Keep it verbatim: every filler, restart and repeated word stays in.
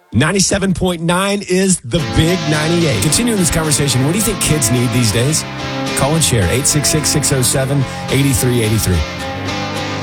ninety-seven point nine is the Big ninety-eight. Continuing this conversation, what do you think kids need these days? Call and share, eight six six, six oh seven, eight three eight three.